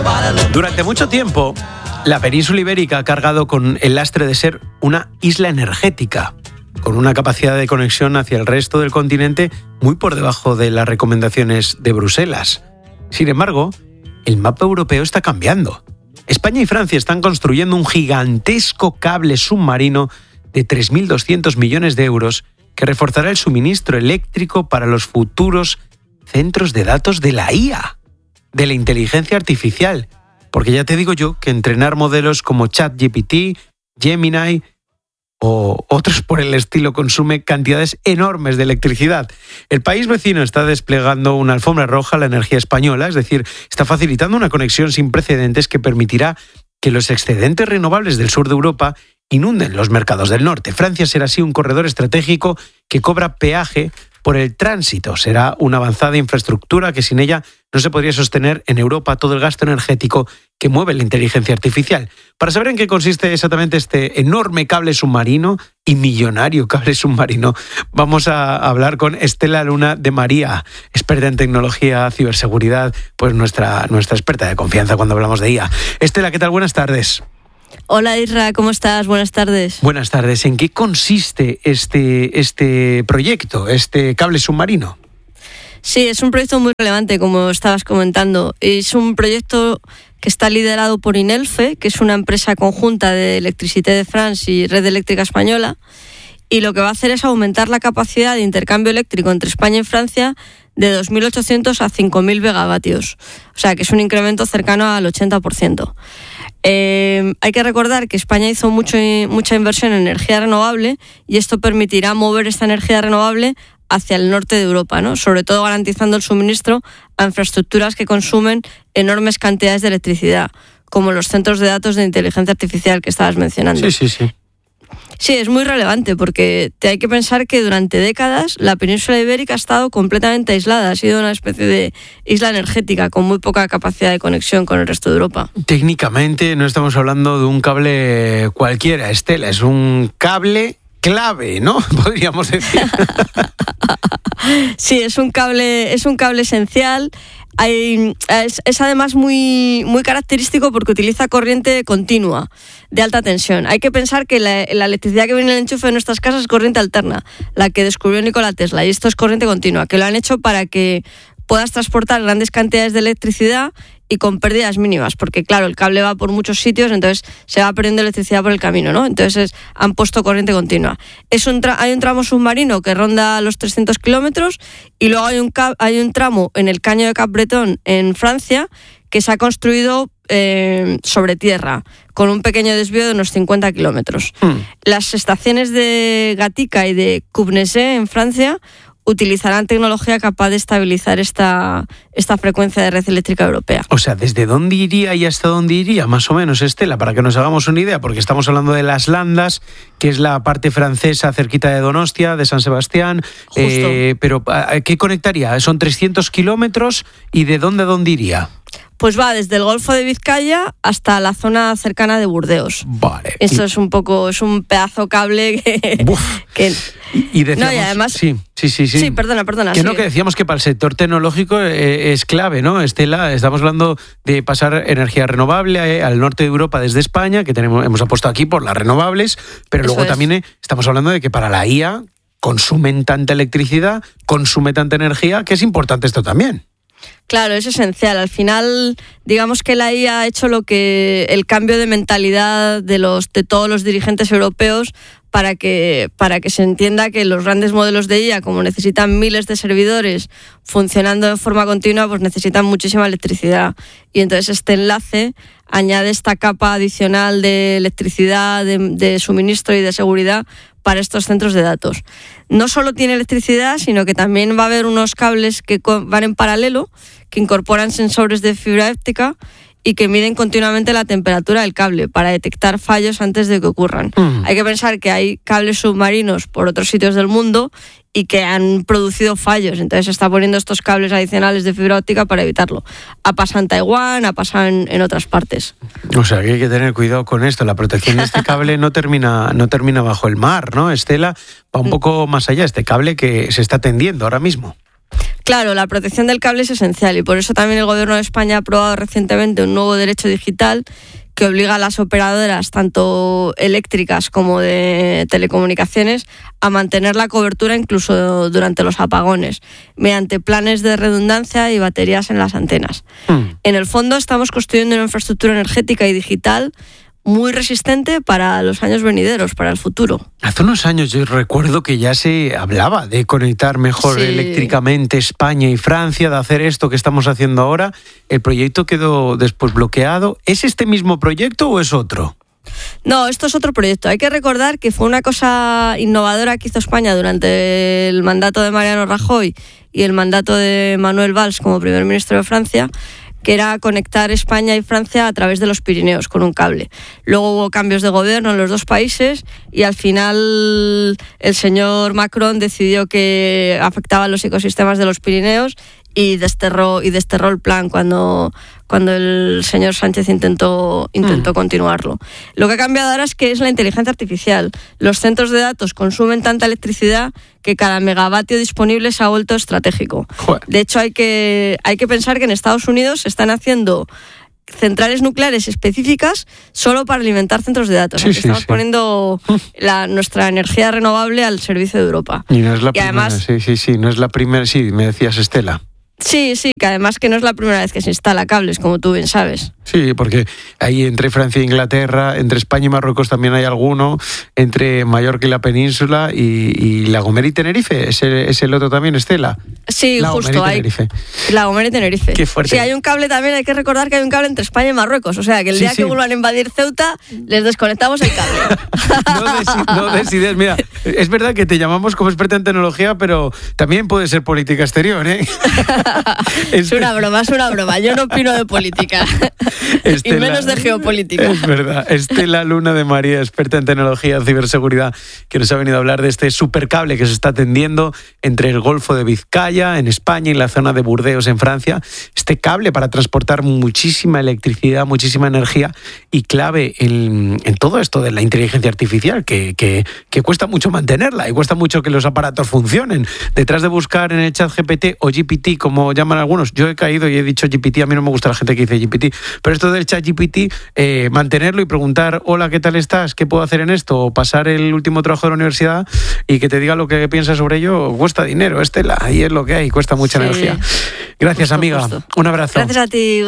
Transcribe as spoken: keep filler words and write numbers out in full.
Durante mucho tiempo, la península ibérica ha cargado con el lastre de ser una isla energética, con una capacidad de conexión hacia el resto del continente muy por debajo de las recomendaciones de Bruselas. Sin embargo, el mapa europeo está cambiando. España y Francia están construyendo un gigantesco cable submarino de tres mil doscientos millones de euros que reforzará el suministro eléctrico para los futuros centros de datos de la I A, de la inteligencia artificial. Porque ya te digo yo que entrenar modelos como ChatGPT, Gemini o otros por el estilo consume cantidades enormes de electricidad. El país vecino está desplegando una alfombra roja a la energía española, es decir, está facilitando una conexión sin precedentes que permitirá que los excedentes renovables del sur de Europa inunden los mercados del norte. Francia será así un corredor estratégico que cobra peaje por el tránsito. Será una avanzada infraestructura que sin ella no se podría sostener en Europa todo el gasto energético que mueve la inteligencia artificial. Para saber en qué consiste exactamente este enorme cable submarino y millonario cable submarino, vamos a hablar con Estela Luna de María, experta en tecnología, ciberseguridad, pues nuestra, nuestra experta de confianza cuando hablamos de I A. Estela, ¿qué tal? Buenas tardes. Hola Isra, ¿cómo estás? Buenas tardes. Buenas tardes. ¿En qué consiste este, este proyecto, este cable submarino? Sí, es un proyecto muy relevante, como estabas comentando. Es un proyecto que está liderado por Inelfe, que es una empresa conjunta de Electricité de France y Red Eléctrica Española, y lo que va a hacer es aumentar la capacidad de intercambio eléctrico entre España y Francia de dos mil ochocientos a cinco mil megavatios. O sea, que es un incremento cercano al ochenta por ciento. Eh, hay que recordar que España hizo mucho, mucha inversión en energía renovable y esto permitirá mover esta energía renovable hacia el norte de Europa, ¿no? Sobre todo garantizando el suministro a infraestructuras que consumen enormes cantidades de electricidad, como los centros de datos de inteligencia artificial que estabas mencionando. Sí, sí, sí. Sí, es muy relevante porque te hay que pensar que durante décadas la península ibérica ha estado completamente aislada, ha sido una especie de isla energética con muy poca capacidad de conexión con el resto de Europa. Técnicamente no estamos hablando de un cable cualquiera, Estela, es un cable clave, ¿no? Podríamos decir. Sí, es un cable, es un cable esencial. Hay, es, es además muy, muy característico porque utiliza corriente continua de alta tensión. Hay que pensar que la, la electricidad que viene en el enchufe de nuestras casas es corriente alterna, la que descubrió Nikola Tesla, y esto es corriente continua, que lo han hecho para que puedas transportar grandes cantidades de electricidad y con pérdidas mínimas, porque claro, el cable va por muchos sitios, entonces se va perdiendo electricidad por el camino, ¿no? Entonces es, han puesto corriente continua. Es un tra- hay un tramo submarino que ronda los trescientos kilómetros y luego hay un, ca- hay un tramo en el caño de Cap-Breton en Francia que se ha construido eh, sobre tierra, con un pequeño desvío de unos cincuenta kilómetros. Hmm. Las estaciones de Gatica y de Cubnesé en Francia utilizarán tecnología capaz de estabilizar esta, esta frecuencia de red eléctrica europea. O sea, ¿desde dónde iría y hasta dónde iría, más o menos, Estela? Para que nos hagamos una idea, porque estamos hablando de las Landas, que es la parte francesa cerquita de Donostia, de San Sebastián, eh, pero ¿qué conectaría? Son trescientos kilómetros, ¿y de dónde a dónde iría? Pues va desde el Golfo de Vizcaya hasta la zona cercana de Burdeos. Vale. Esto y... es un poco, es un pedazo cable que... que... Y, y decíamos, no, y además... Sí, sí, sí. Sí, sí perdona, perdona. Que sí. no, que decíamos que para el sector tecnológico eh, es clave, ¿no, Estela? Estamos hablando de pasar energía renovable eh, al norte de Europa desde España, que tenemos hemos apostado aquí por las renovables, pero Eso luego es. también eh, estamos hablando de que para la I A consumen tanta electricidad, consume tanta energía, que es importante esto también. Claro, es esencial. Al final, digamos que la I A ha hecho lo que el cambio de mentalidad de los de todos los dirigentes europeos para que para que se entienda que los grandes modelos de I A, como necesitan miles de servidores funcionando de forma continua, pues necesitan muchísima electricidad. Y entonces este enlace añade esta capa adicional de electricidad, de, de suministro y de seguridad para estos centros de datos. No solo tiene electricidad, sino que también va a haber unos cables que van en paralelo, que incorporan sensores de fibra óptica y que miden continuamente la temperatura del cable para detectar fallos antes de que ocurran. Mm. Hay que pensar que hay cables submarinos por otros sitios del mundo y que han producido fallos, entonces se está poniendo estos cables adicionales de fibra óptica para evitarlo. Ha pasado en Taiwán, ha pasado en, en otras partes. O sea, que hay que tener cuidado con esto. La protección de este cable no termina, no termina bajo el mar, ¿no, Estela? Va un poco más allá, este cable que se está tendiendo ahora mismo. Claro, la protección del cable es esencial y por eso también el Gobierno de España ha aprobado recientemente un nuevo derecho digital que obliga a las operadoras, tanto eléctricas como de telecomunicaciones, a mantener la cobertura incluso durante los apagones, mediante planes de redundancia y baterías en las antenas. Mm. En el fondo, estamos construyendo una infraestructura energética y digital muy resistente para los años venideros, para el futuro. Hace unos años yo recuerdo que ya se hablaba de conectar mejor sí. eléctricamente España y Francia, de hacer esto que estamos haciendo ahora. El proyecto quedó después bloqueado. ¿Es este mismo proyecto o es otro? No, esto es otro proyecto. Hay que recordar que fue una cosa innovadora que hizo España durante el mandato de Mariano Rajoy y el mandato de Manuel Valls como primer ministro de Francia, que era conectar España y Francia a través de los Pirineos con un cable. Luego hubo cambios de gobierno en los dos países y al final el señor Macron decidió que afectaban los ecosistemas de los Pirineos y desterró y desterró el plan cuando, cuando el señor Sánchez intentó, intentó mm. continuarlo. Lo que ha cambiado ahora es que es la inteligencia artificial. Los centros de datos consumen tanta electricidad que cada megavatio disponible se ha vuelto estratégico. Joder. De hecho, hay que, hay que pensar que en Estados Unidos se están haciendo centrales nucleares específicas solo para alimentar centros de datos. Sí, sí, estamos sí. poniendo la, nuestra energía renovable al servicio de Europa. Y no es la y primera, además, sí, sí, sí, no es la primera, sí, me decías, Estela. Sí, sí, que además que no es la primera vez que se instala cables, como tú bien sabes. Sí, porque ahí entre Francia e Inglaterra, entre España y Marruecos también hay alguno, entre Mallorca y la península y, y La Gomera y Tenerife, ¿es el, es el otro también, Estela? Sí, La justo, Gomera y hay Tenerife. La Gomera y Tenerife. Qué fuerte. Sí, hay un cable también, hay que recordar que hay un cable entre España y Marruecos, o sea, que el sí, día sí. que vuelvan a invadir Ceuta, les desconectamos el cable. no, des, no decides, mira, es verdad que te llamamos como experta en tecnología, pero también puede ser política exterior, ¿eh? Es una broma, es una broma. Yo no opino de política. Estela, y menos de geopolítica. Es verdad. Estela Luna de María, experta en tecnología y ciberseguridad, que nos ha venido a hablar de este supercable que se está tendiendo entre el Golfo de Vizcaya, en España, y la zona de Burdeos, en Francia. Este cable para transportar muchísima electricidad, muchísima energía y clave en, en todo esto de la inteligencia artificial, que, que, que cuesta mucho mantenerla y cuesta mucho que los aparatos funcionen. Detrás de buscar en el chat G P T o G P T, como llaman algunos, yo he caído y he dicho G P T, a mí no me gusta la gente que dice G P T, pero esto del chat G P T, eh, mantenerlo y preguntar, hola, ¿qué tal estás? ¿Qué puedo hacer en esto? O pasar el último trabajo de la universidad y que te diga lo que piensas sobre ello, cuesta dinero, Estela, ahí es lo que hay, cuesta mucha sí. energía. Gracias, justo, amiga. Justo. Un abrazo. Gracias a ti.